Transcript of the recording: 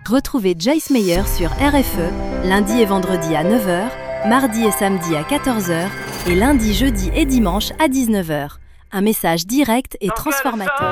Retrouvez Joyce Meyer sur RFE, lundi et vendredi à 9 h, mardi et samedi à 14 h et lundi, jeudi et dimanche à 19 h. Un message direct et transformateur.